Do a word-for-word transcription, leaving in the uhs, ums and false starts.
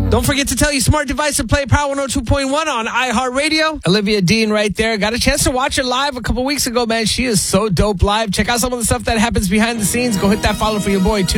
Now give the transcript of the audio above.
Don't forget to tell your smart device to play Power one oh two point one on iHeartRadio. Olivia Dean right there. Got a chance to watch her live a couple weeks ago, man. She is so dope live. Check out some of the stuff that happens behind the scenes. Go hit that follow for your boy, too.